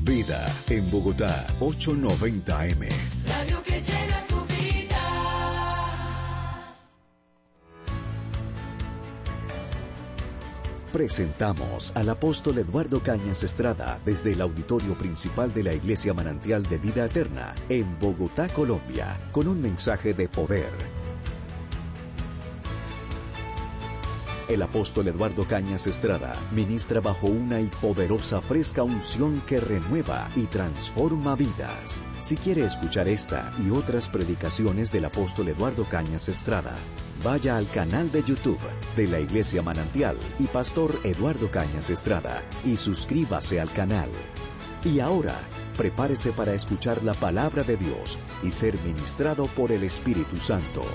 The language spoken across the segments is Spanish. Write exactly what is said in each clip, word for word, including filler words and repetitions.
Vida en Bogotá, ochocientos noventa eme. Radio que llena tu vida. Presentamos al apóstol Eduardo Cañas Estrada desde el auditorio principal de la Iglesia Manantial de Vida Eterna en Bogotá, Colombia, con un mensaje de poder. El apóstol Eduardo Cañas Estrada ministra bajo una y poderosa fresca unción que renueva y transforma vidas. Si quiere escuchar esta y otras predicaciones del apóstol Eduardo Cañas Estrada, vaya al canal de YouTube de la Iglesia Manantial y Pastor Eduardo Cañas Estrada y suscríbase al canal. Y ahora, prepárese para escuchar la palabra de Dios y ser ministrado por el Espíritu Santo.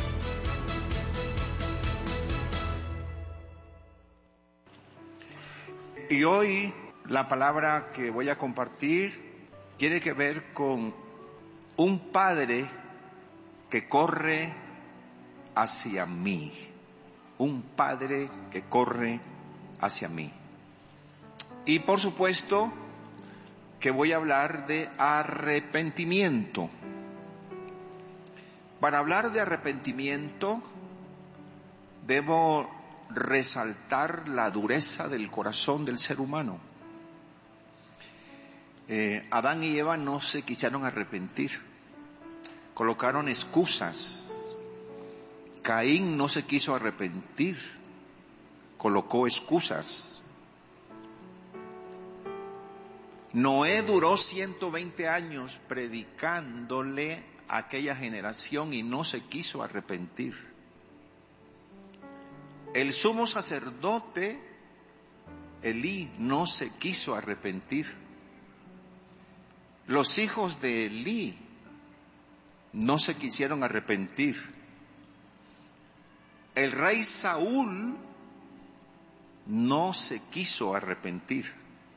Y hoy la palabra que voy a compartir tiene que ver con un padre que corre hacia mí. Un padre que corre hacia mí. Y por supuesto que voy a hablar de arrepentimiento. Para hablar de arrepentimiento debo resaltar la dureza del corazón del ser humano. Eh, Adán y Eva no se quisieron arrepentir, colocaron excusas. Caín no se quiso arrepentir, colocó excusas. Noé duró ciento veinte años predicándole a aquella generación y no se quiso arrepentir. El sumo sacerdote, Elí, no se quiso arrepentir. Los hijos de Elí no se quisieron arrepentir. El rey Saúl no se quiso arrepentir.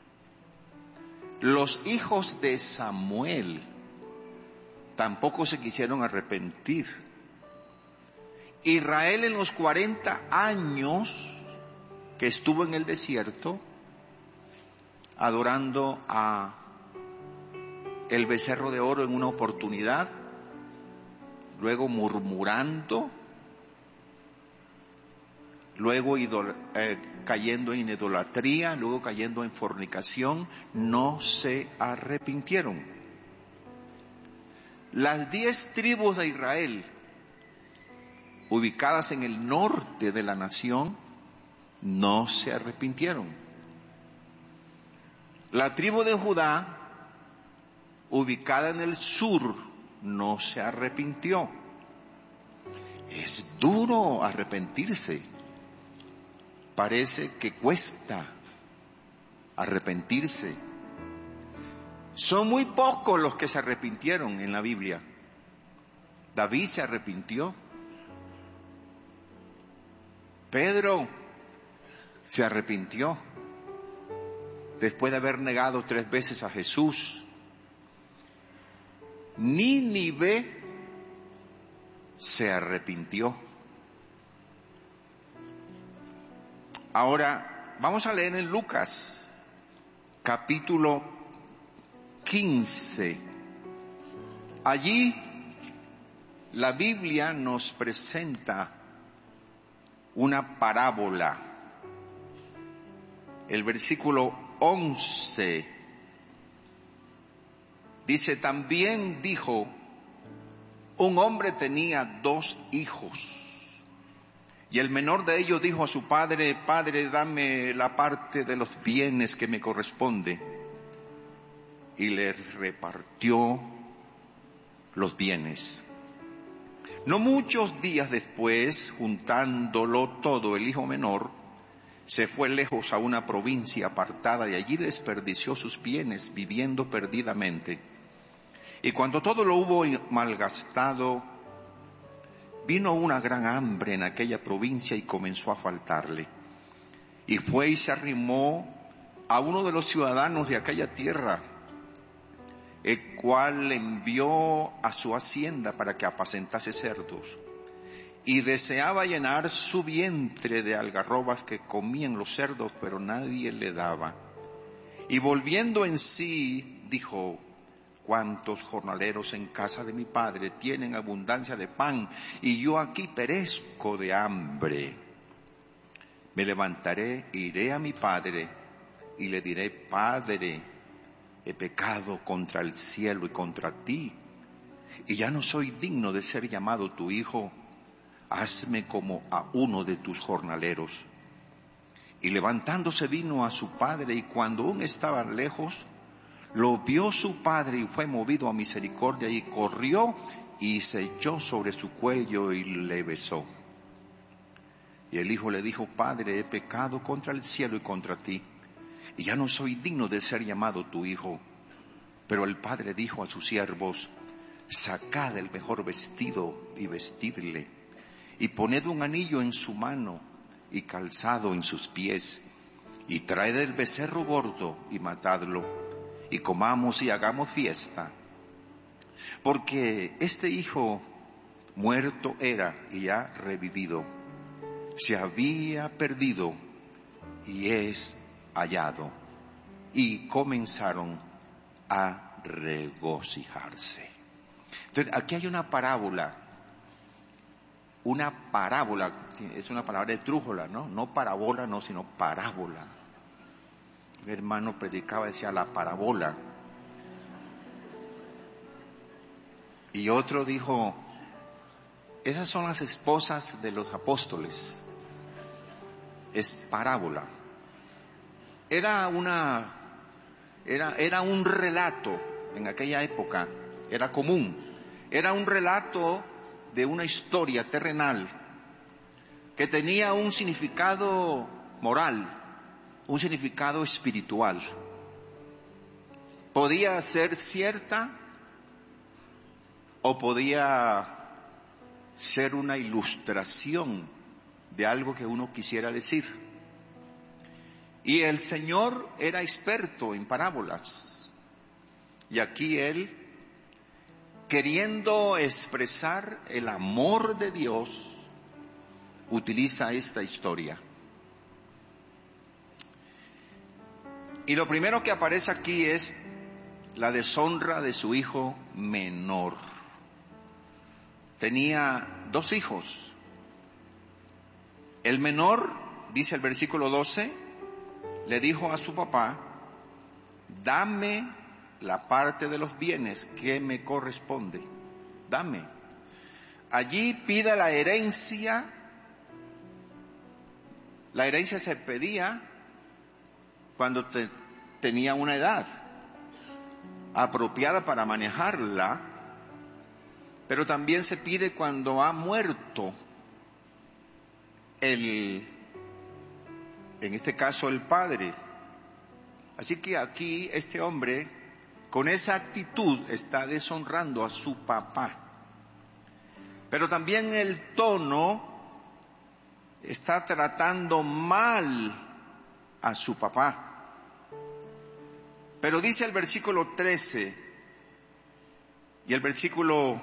Los hijos de Samuel tampoco se quisieron arrepentir. Israel en los cuarenta años que estuvo en el desierto adorando a el becerro de oro en una oportunidad, luego murmurando, luego idol- eh, cayendo en idolatría, luego cayendo en fornicación, no se arrepintieron. Las diez tribus de Israel, ubicadas en el norte de la nación, no se arrepintieron. La tribu de Judá, ubicada en el sur, no se arrepintió. Es duro arrepentirse. Parece que cuesta arrepentirse. Son muy pocos los que se arrepintieron en la Biblia. David se arrepintió. Pedro se arrepintió después de haber negado tres veces a Jesús. Nínive se arrepintió. Ahora vamos a leer en Lucas capítulo quince. Allí la Biblia nos presenta una parábola. El versículo once dice: también dijo, un hombre tenía dos hijos, y el menor de ellos dijo a su padre: Padre, dame la parte de los bienes que me corresponde. Y le repartió los bienes. No muchos días después, juntándolo todo, el hijo menor se fue lejos a una provincia apartada y allí desperdició sus bienes viviendo perdidamente. Y cuando todo lo hubo malgastado, vino una gran hambre en aquella provincia y comenzó a faltarle. Y fue y se arrimó a uno de los ciudadanos de aquella tierra, el cual le envió a su hacienda para que apacentase cerdos. Y deseaba llenar su vientre de algarrobas que comían los cerdos, pero nadie le daba. Y volviendo en sí, dijo: cuántos jornaleros en casa de mi padre tienen abundancia de pan, y yo aquí perezco de hambre. Me levantaré, iré a mi padre, y le diré: Padre, he pecado contra el cielo y contra ti, y ya no soy digno de ser llamado tu hijo. Hazme como a uno de tus jornaleros. Y levantándose vino a su padre, y cuando aún estaba lejos, lo vio su padre y fue movido a misericordia, y corrió y se echó sobre su cuello y le besó. Y el hijo le dijo: Padre, he pecado contra el cielo y contra ti, y ya no soy digno de ser llamado tu hijo. Pero el padre dijo a sus siervos: sacad el mejor vestido y vestidle, y poned un anillo en su mano y calzado en sus pies, y traed el becerro gordo y matadlo, y comamos y hagamos fiesta. Porque este hijo muerto era y ha revivido, se había perdido y es hallado. Y comenzaron a regocijarse. Entonces, aquí hay una parábola. Una parábola, es una palabra de trújola, ¿no? No parábola, no, sino parábola. Mi hermano predicaba, decía la parábola. Y otro dijo: esas son las esposas de los apóstoles. Es parábola. Era una, era, era un relato en aquella época, era común. Era un relato de una historia terrenal que tenía un significado moral, un significado espiritual. Podía ser cierta o podía ser una ilustración de algo que uno quisiera decir. Y el Señor era experto en parábolas. Y aquí Él, queriendo expresar el amor de Dios, utiliza esta historia. Y lo primero que aparece aquí es la deshonra de su hijo menor. Tenía dos hijos. El menor, dice el versículo doce, le dijo a su papá: dame la parte de los bienes que me corresponde, dame. Allí pide la herencia. La herencia se pedía cuando te, tenía una edad apropiada para manejarla, pero también se pide cuando ha muerto el, en este caso el padre. Así que aquí este hombre, con esa actitud, está deshonrando a su papá. Pero también el tono está tratando mal a su papá. Pero dice el versículo trece y el versículo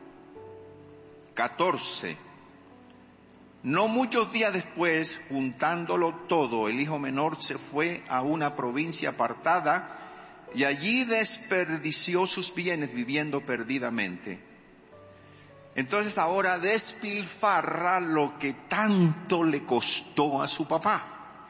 catorce: no muchos días después, juntándolo todo, el hijo menor se fue a una provincia apartada y allí desperdició sus bienes viviendo perdidamente. Entonces ahora despilfarra lo que tanto le costó a su papá.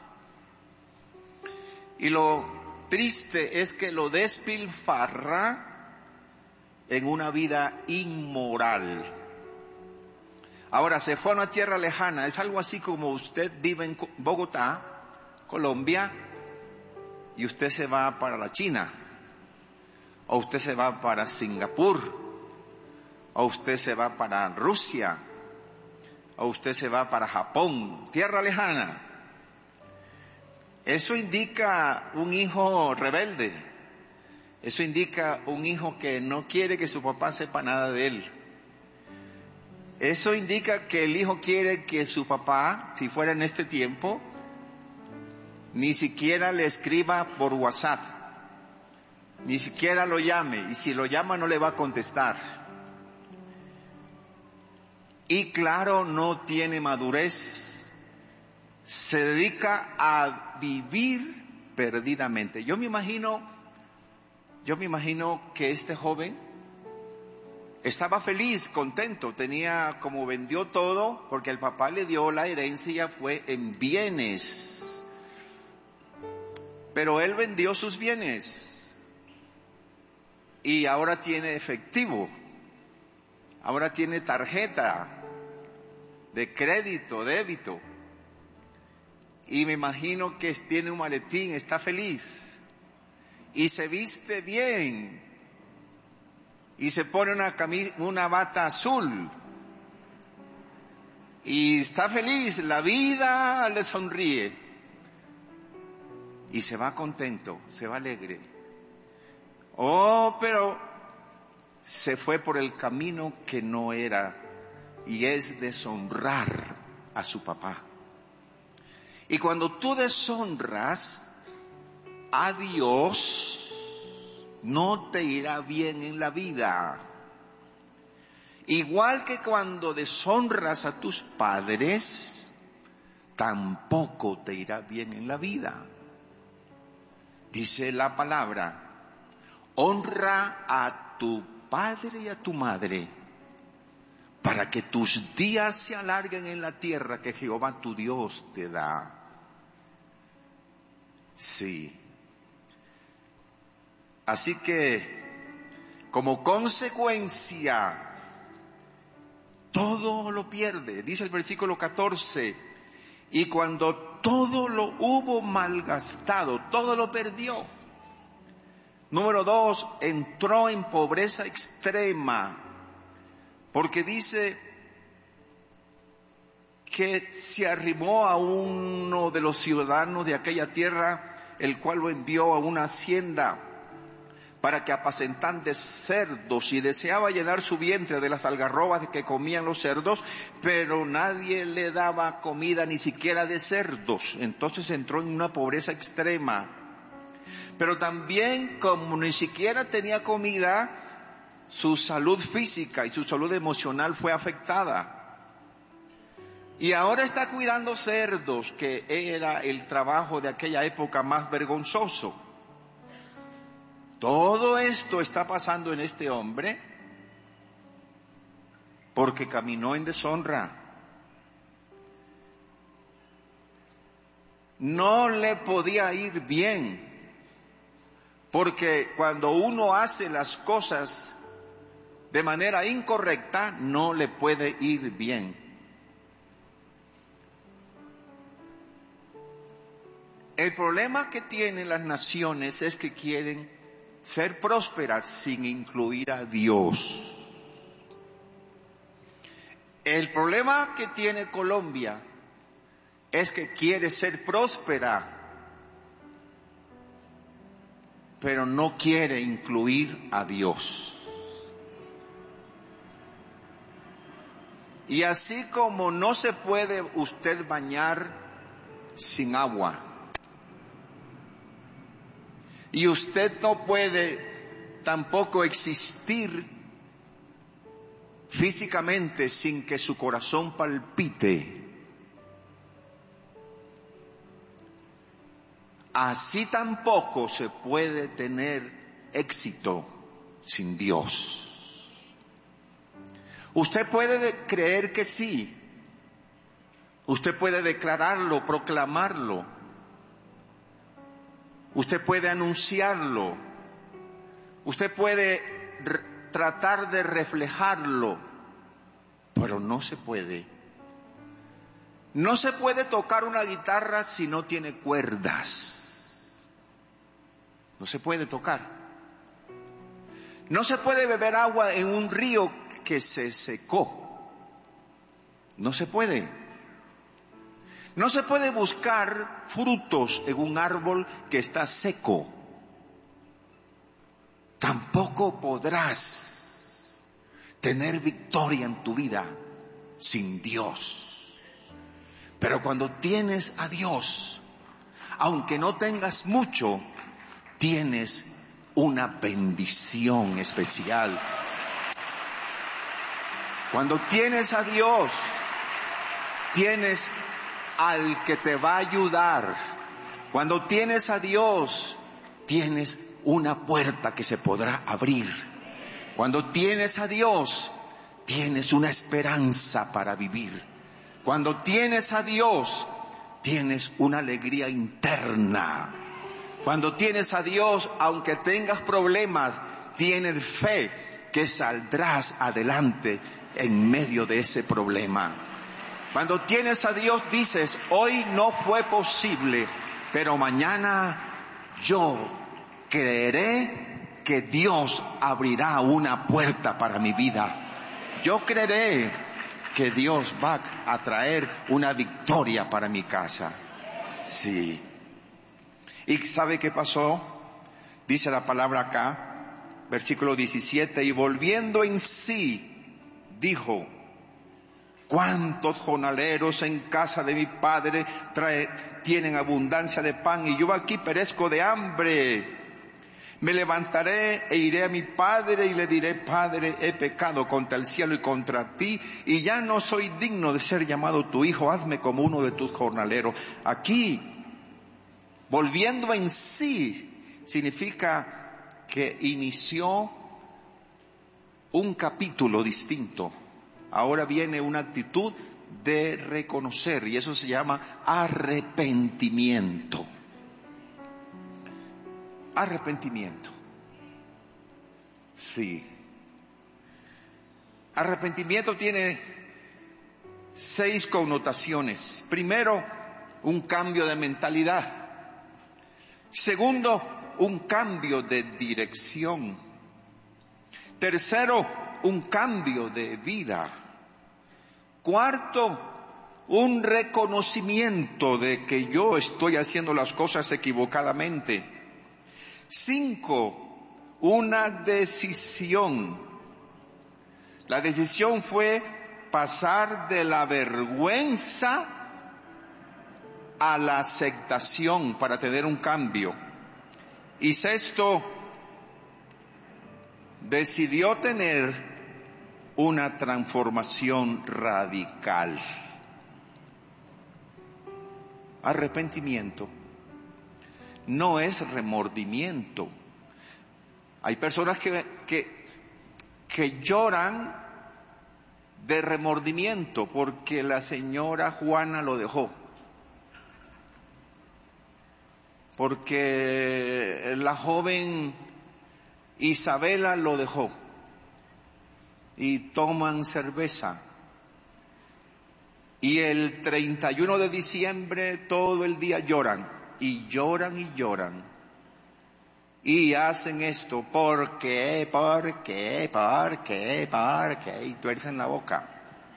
Y lo triste es que lo despilfarra en una vida inmoral. Ahora se fue a una tierra lejana. Es algo así como usted vive en Bogotá, Colombia, y usted se va para la China, o usted se va para Singapur, o usted se va para Rusia, o usted se va para Japón, tierra lejana. Eso indica un hijo rebelde. Eso indica un hijo que no quiere que su papá sepa nada de él. Eso indica que el hijo quiere que su papá, si fuera en este tiempo, ni siquiera le escriba por WhatsApp, ni siquiera lo llame, y si lo llama no le va a contestar. Y claro, no tiene madurez, se dedica a vivir perdidamente. Yo me imagino, yo me imagino que este joven estaba feliz, contento, tenía, como vendió todo, porque el papá le dio la herencia, fue en bienes. Pero él vendió sus bienes y ahora tiene efectivo, ahora tiene tarjeta de crédito, débito. Y me imagino que tiene un maletín, está feliz y se viste bien y se pone una camisa, una bata azul y está feliz, la vida le sonríe y se va contento, se va alegre. Oh, pero se fue por el camino que no era, y es deshonrar a su papá. Y cuando tú deshonras a Dios, no te irá bien en la vida. Igual que cuando deshonras a tus padres, tampoco te irá bien en la vida. Dice la palabra, honra a tu padre y a tu madre, para que tus días se alarguen en la tierra que Jehová tu Dios te da. Sí. Así que, como consecuencia, todo lo pierde. Dice el versículo catorce, y cuando todo lo hubo malgastado, todo lo perdió. Número dos, entró en pobreza extrema, porque dice que se arrimó a uno de los ciudadanos de aquella tierra, el cual lo envió a una hacienda para que apacentase cerdos, y deseaba llenar su vientre de las algarrobas que comían los cerdos, pero nadie le daba comida, ni siquiera de cerdos. Entonces entró en una pobreza extrema. Pero también, como ni siquiera tenía comida, su salud física y su salud emocional fue afectada. Y ahora está cuidando cerdos, que era el trabajo de aquella época más vergonzoso. Todo esto está pasando en este hombre porque caminó en deshonra. No le podía ir bien, porque cuando uno hace las cosas de manera incorrecta, no le puede ir bien. El problema que tienen las naciones es que quieren ser prósperas sin incluir a Dios. El problema que tiene Colombia es que quiere ser próspera, pero no quiere incluir a Dios. Y así como no se puede usted bañar sin agua, y usted no puede tampoco existir físicamente sin que su corazón palpite, así tampoco se puede tener éxito sin Dios. Usted puede creer que sí, usted puede declararlo, proclamarlo, usted puede anunciarlo, usted puede r- tratar de reflejarlo, pero no se puede. No se puede tocar una guitarra si no tiene cuerdas. No se puede tocar. No se puede beber agua en un río que se secó. No se puede. No se puede buscar frutos en un árbol que está seco. Tampoco podrás tener victoria en tu vida sin Dios. Pero cuando tienes a Dios, aunque no tengas mucho, tienes una bendición especial. Cuando tienes a Dios, tienes al que te va a ayudar. Cuando tienes a Dios, tienes una puerta que se podrá abrir. Cuando tienes a Dios, tienes una esperanza para vivir. Cuando tienes a Dios, tienes una alegría interna. Cuando tienes a Dios, aunque tengas problemas, tienes fe que saldrás adelante en medio de ese problema. Cuando tienes a Dios, dices, hoy no fue posible, pero mañana yo creeré que Dios abrirá una puerta para mi vida. Yo creeré que Dios va a traer una victoria para mi casa. Sí. ¿Y sabe qué pasó? Dice la palabra acá, versículo diecisiete, y volviendo en sí, dijo, ¿cuántos jornaleros en casa de mi padre trae, tienen abundancia de pan y yo aquí perezco de hambre? Me levantaré e iré a mi padre y le diré, Padre, he pecado contra el cielo y contra ti, y ya no soy digno de ser llamado tu hijo, hazme como uno de tus jornaleros. Aquí, volviendo en sí, significa que inició un capítulo distinto. Ahora viene una actitud de reconocer, y eso se llama arrepentimiento. Arrepentimiento. Sí. Arrepentimiento tiene seis connotaciones. Primero, un cambio de mentalidad. Segundo, un cambio de dirección. Tercero, un cambio de vida. Cuarto, un reconocimiento de que yo estoy haciendo las cosas equivocadamente. Cinco, una decisión. La decisión fue pasar de la vergüenza a la aceptación para tener un cambio. Y sexto, decidió tener una transformación radical. Arrepentimiento no es remordimiento. Hay personas que, que, que lloran de remordimiento porque la señora Juana lo dejó, porque la joven Isabela lo dejó, y toman cerveza. Y el treinta y uno de diciembre todo el día lloran. Y lloran y lloran. Y hacen esto. ¿Por qué? ¿Por qué? ¿Por qué? ¿Por qué? Y tuercen la boca.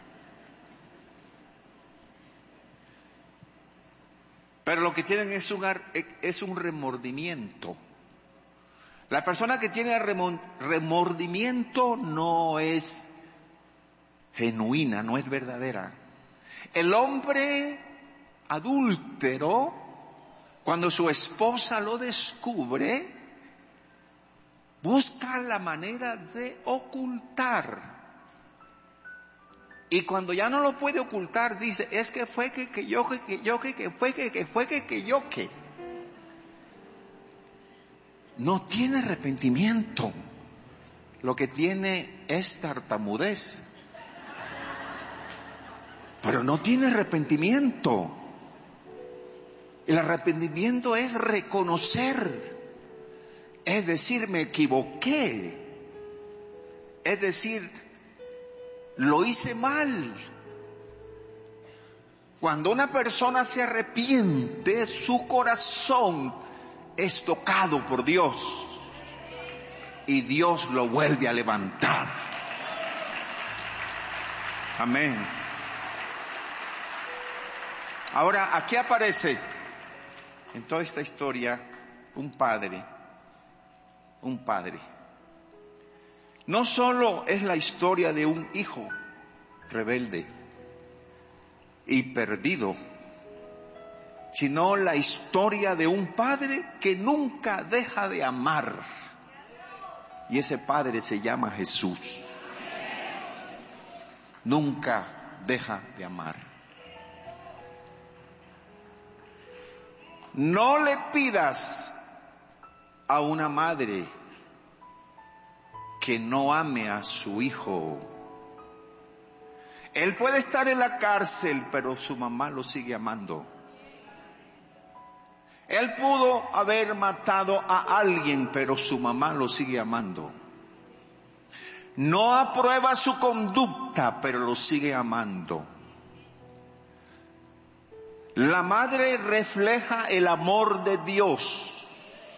Pero lo que tienen es un, es un remordimiento. La persona que tiene remordimiento no es genuina, no es verdadera. El hombre adúltero, cuando su esposa lo descubre, busca la manera de ocultar. Y cuando ya no lo puede ocultar, dice, es que fue que, que yo, que, que yo, que, que fue que, que fue que, que yo, que. No tiene arrepentimiento. Lo que tiene es tartamudez. Pero no tiene arrepentimiento. El arrepentimiento es reconocer. Es decir, me equivoqué. Es decir, lo hice mal. Cuando una persona se arrepiente, su corazón es tocado por Dios y Dios lo vuelve a levantar. Amén. Ahora, aquí aparece en toda esta historia un padre, un padre. No solo es la historia de un hijo rebelde y perdido, sino la historia de un padre que nunca deja de amar. Y ese padre se llama Jesús. Nunca deja de amar. No le pidas a una madre que no ame a su hijo. Él puede estar en la cárcel, pero su mamá lo sigue amando. Él pudo haber matado a alguien, pero su mamá lo sigue amando. No aprueba su conducta, pero lo sigue amando. La madre refleja el amor de Dios.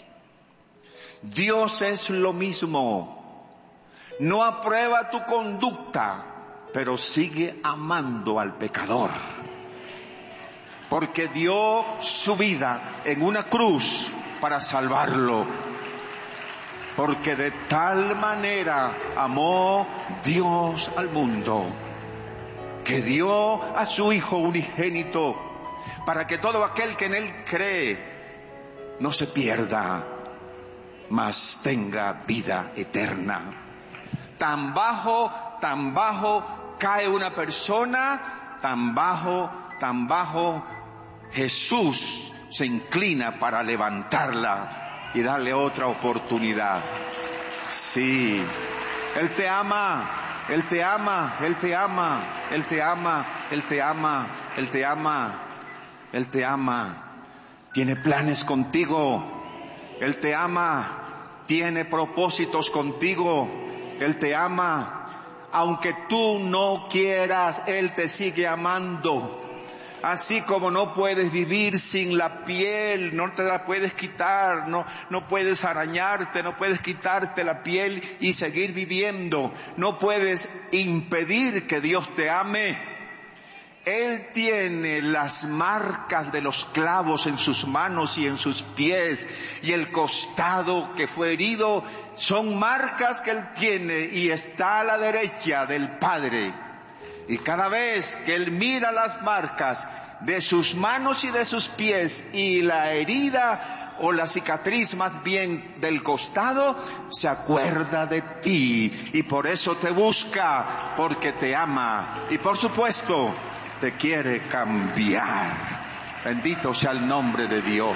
Dios es lo mismo. No aprueba tu conducta, pero sigue amando al pecador. Porque dio su vida en una cruz para salvarlo. Porque de tal manera amó Dios al mundo, que dio a su Hijo unigénito, para que todo aquel que en Él cree no se pierda, mas tenga vida eterna. Tan bajo, tan bajo cae una persona, tan bajo, tan bajo Jesús se inclina para levantarla y darle otra oportunidad. Sí, Él te ama, Él te ama, Él te ama, Él te ama, Él te ama, Él te ama, Él te ama. Tiene planes contigo. Él te ama, tiene propósitos contigo. Él te ama. Aunque tú no quieras, Él te sigue amando. Así como no puedes vivir sin la piel, no te la puedes quitar, no, no puedes arañarte, no puedes quitarte la piel y seguir viviendo. No puedes impedir que Dios te ame. Él tiene las marcas de los clavos en sus manos y en sus pies, y el costado que fue herido son marcas que Él tiene y está a la derecha del Padre. Y cada vez que Él mira las marcas de sus manos y de sus pies y la herida o la cicatriz más bien del costado, se acuerda de ti y por eso te busca, porque te ama y por supuesto te quiere cambiar. Bendito sea el nombre de Dios.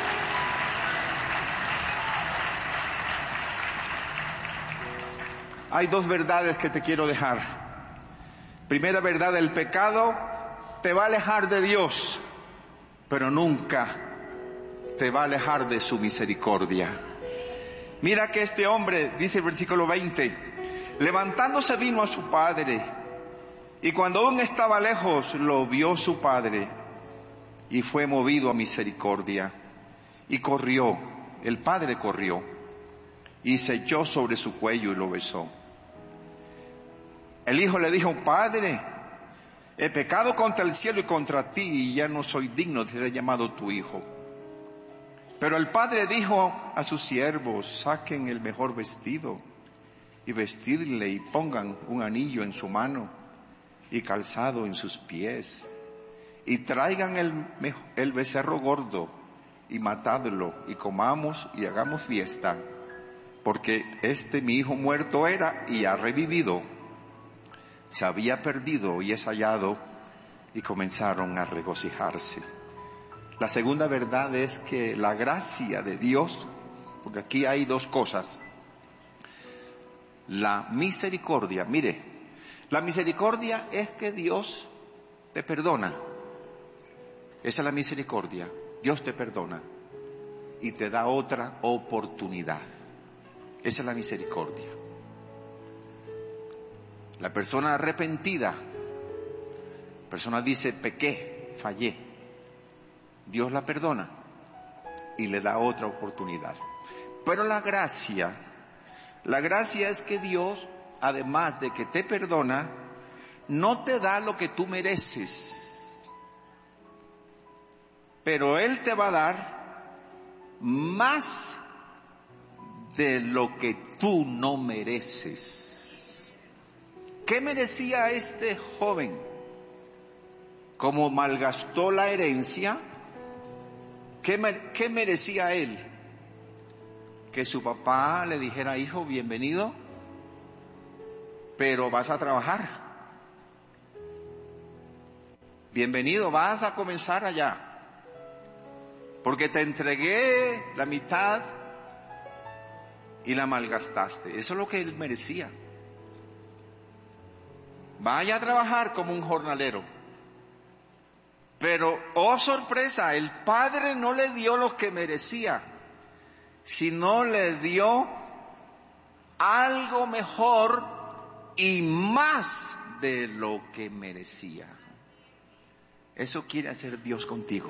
Hay dos verdades que te quiero dejar. Primera verdad, el pecado te va a alejar de Dios, pero nunca te va a alejar de su misericordia. Mira que este hombre, dice el versículo veinte, levantándose vino a su padre, y cuando aún estaba lejos, lo vio su padre, y fue movido a misericordia, y corrió, el padre corrió, y se echó sobre su cuello y lo besó. El hijo le dijo, Padre, he pecado contra el cielo y contra ti, y ya no soy digno de ser llamado tu hijo. Pero el padre dijo a sus siervos, saquen el mejor vestido y vestidle y pongan un anillo en su mano y calzado en sus pies, y traigan el, el becerro gordo y matadlo y comamos y hagamos fiesta, porque este mi hijo muerto era y ha revivido, se había perdido y es hallado, y comenzaron a regocijarse. La segunda verdad es que la gracia de Dios, porque aquí hay dos cosas, la misericordia, mire, la misericordia es que Dios te perdona, esa es la misericordia, Dios te perdona y te da otra oportunidad, esa es la misericordia. La persona arrepentida, la persona dice, pequé, fallé. Dios la perdona y le da otra oportunidad. Pero la gracia, la gracia es que Dios, además de que te perdona, no te da lo que tú mereces. Pero Él te va a dar más de lo que tú no mereces. ¿Qué merecía este joven? Como malgastó la herencia, ¿qué, me, ¿qué merecía él? Que su papá le dijera, hijo, bienvenido, pero vas a trabajar. Bienvenido, vas a comenzar allá. porque te entregué la mitad y la malgastaste. Eso es lo que él merecía. Vaya a trabajar como un jornalero. Pero, oh sorpresa, el padre no le dio lo que merecía, sino le dio algo mejor y más de lo que merecía. Eso quiere hacer Dios contigo.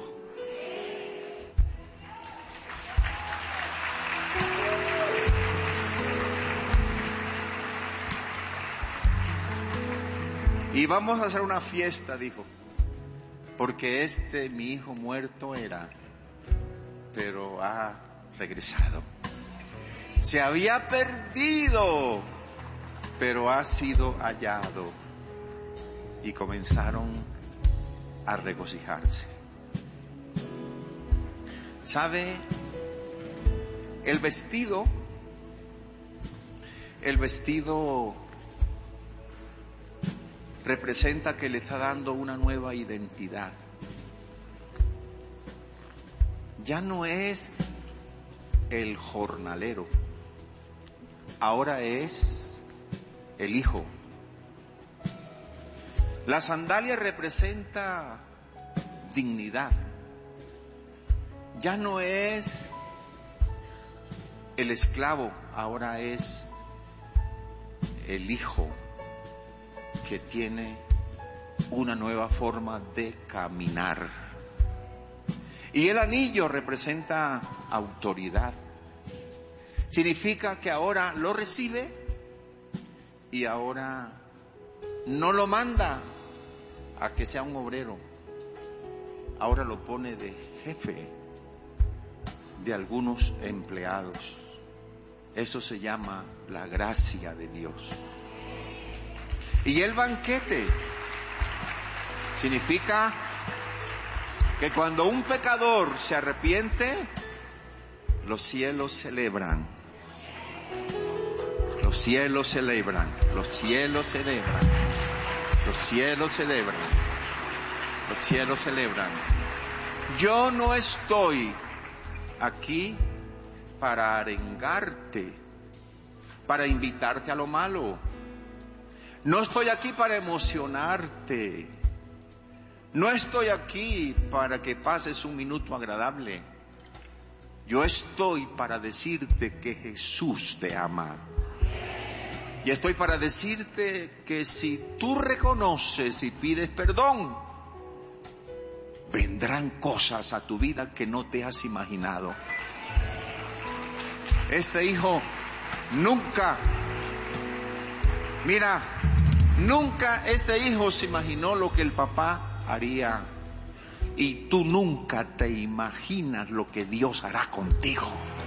Y vamos a hacer una fiesta, dijo, porque este mi hijo muerto era, pero ha regresado. Se había perdido, pero ha sido hallado. Y comenzaron a regocijarse. ¿Sabe? El vestido, el vestido representa que le está dando una nueva identidad. Ya no es el jornalero, ahora es el hijo. La sandalia representa dignidad. Ya no es el esclavo, ahora es el hijo que tiene una nueva forma de caminar. Y el anillo representa autoridad. Significa que ahora lo recibe y ahora no lo manda a que sea un obrero. Ahora lo pone de jefe de algunos empleados. Eso se llama la gracia de Dios. Y el banquete significa que cuando un pecador se arrepiente, los cielos celebran. Los cielos celebran. Los cielos celebran. Los cielos celebran. Los cielos celebran. Yo no estoy aquí para arengarte, para invitarte a lo malo. No estoy aquí para emocionarte. No estoy aquí para que pases un minuto agradable. Yo estoy para decirte que Jesús te ama. Y estoy para decirte que si tú reconoces y pides perdón, vendrán cosas a tu vida que no te has imaginado. Este hijo nunca, mira, nunca este hijo se imaginó lo que el papá haría. Y tú nunca te imaginas lo que Dios hará contigo.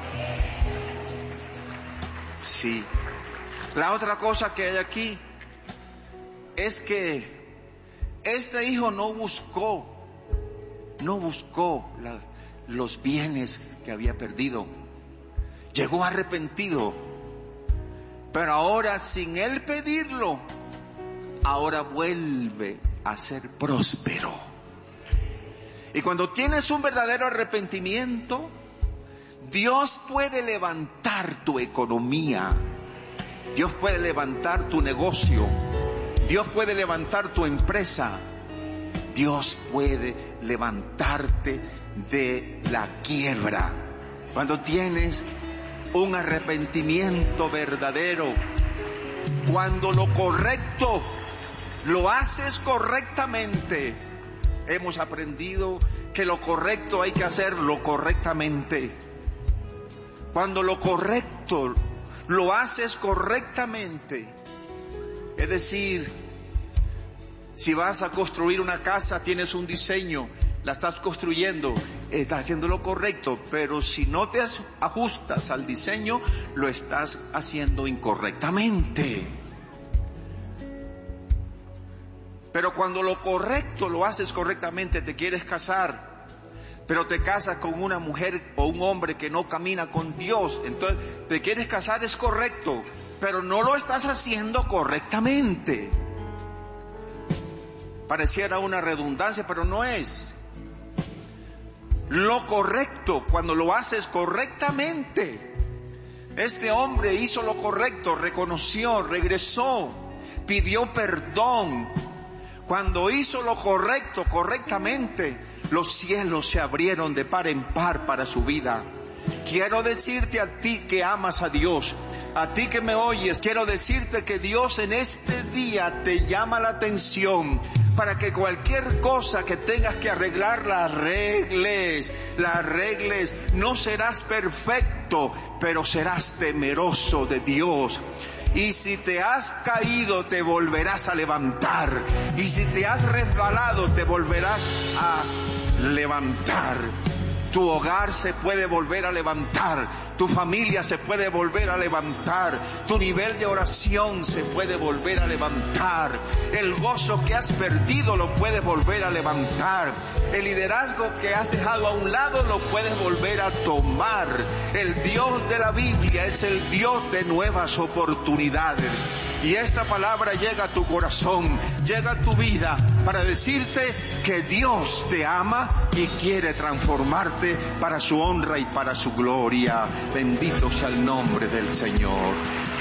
Sí. La otra cosa que hay aquí es que este hijo no buscó, no buscó la, los bienes que había perdido. Llegó arrepentido, pero ahora sin él pedirlo, ahora vuelve a ser próspero. Y cuando tienes un verdadero arrepentimiento, Dios puede levantar tu economía, Dios puede levantar tu negocio, Dios puede levantar tu empresa, Dios puede levantarte de la quiebra. Cuando tienes un arrepentimiento verdadero, cuando lo correcto lo haces correctamente. Hemos aprendido que lo correcto hay que hacerlo correctamente. Cuando lo correcto lo haces correctamente, es decir, si vas a construir una casa, tienes un diseño, la estás construyendo, estás haciendo lo correcto, pero si no te ajustas al diseño, lo estás haciendo incorrectamente. Pero cuando lo correcto lo haces correctamente, te quieres casar, pero te casas con una mujer o un hombre que no camina con Dios, entonces te quieres casar, es correcto, pero no lo estás haciendo correctamente. Pareciera una redundancia, pero no es. lo correcto cuando lo haces correctamente. Este hombre hizo lo correcto, reconoció, regresó, pidió perdón. Cuando hizo lo correcto, correctamente, los cielos se abrieron de par en par para su vida. Quiero decirte a ti que amas a Dios, a ti que me oyes, quiero decirte que Dios en este día te llama la atención para que cualquier cosa que tengas que arreglar, la arregles, la arregles. No serás perfecto, pero serás temeroso de Dios. Y si te has caído, te volverás a levantar. Y si te has resbalado, te volverás a levantar. Tu hogar se puede volver a levantar, tu familia se puede volver a levantar, tu nivel de oración se puede volver a levantar, el gozo que has perdido lo puedes volver a levantar, el liderazgo que has dejado a un lado lo puedes volver a tomar. El Dios de la Biblia es el Dios de nuevas oportunidades. Y esta palabra llega a tu corazón, llega a tu vida para decirte que Dios te ama y quiere transformarte para su honra y para su gloria. Bendito sea el nombre del Señor.